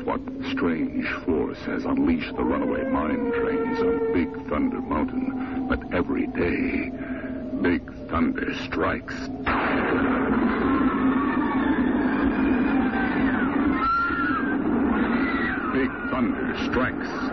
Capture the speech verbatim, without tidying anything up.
what strange force has unleashed the runaway mine trains on Big Thunder Mountain. But every day, Big Thunder strikes. Big Thunder strikes.